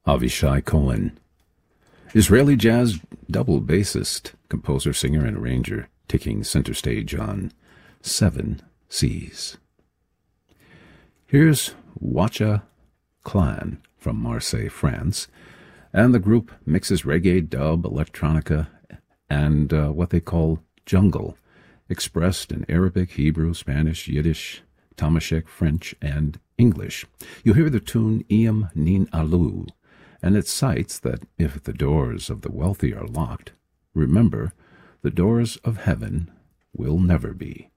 Avishai Cohen. Israeli jazz double bassist, composer, singer, and arranger, taking center stage on Seven Seas. Here's Wacha Clan from Marseille, France, and the group mixes reggae, dub, electronica, and what they call jungle, expressed in Arabic, Hebrew, Spanish, Yiddish, Tamashek, French, and English. You hear the tune Iyam Nin Alu, and it cites that if the doors of the wealthy are locked, remember, the doors of heaven will never be.